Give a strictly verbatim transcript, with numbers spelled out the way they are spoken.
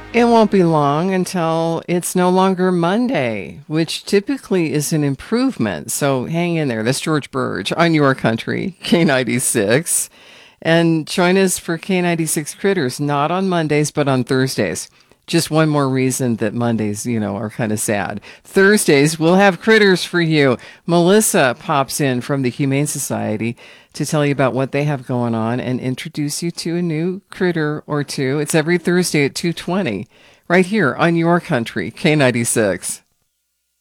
It won't be long until it's no longer Monday, which typically is an improvement. So hang in there. That's George Burge on Your Country, K ninety-six. And join us for K ninety-six Critters, not on Mondays, but on Thursdays. Just one more reason that Mondays, you know, are kind of sad. Thursdays, we'll have critters for you. Melissa pops in from the Humane Society to tell you about what they have going on and introduce you to a new critter or two. It's every Thursday at two twenty, right here on Your Country, K ninety-six.